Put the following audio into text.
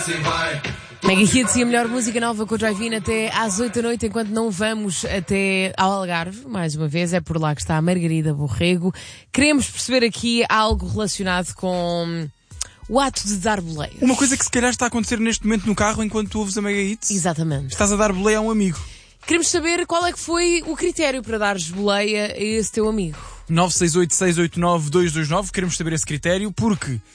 Mega Hits e a melhor música nova com o Drive-In até às 8 da noite, enquanto não vamos até ao Algarve. Mais uma vez, é por lá que está a Margarida Borrego. Queremos perceber aqui algo relacionado com o ato de dar boleia. Uma coisa que se calhar está a acontecer neste momento no carro enquanto tu ouves a Mega Hits. Exatamente. Estás a dar boleia a um amigo. Queremos saber qual é que foi o critério para dares boleia a esse teu amigo. 968-689-229. Queremos saber esse critério porque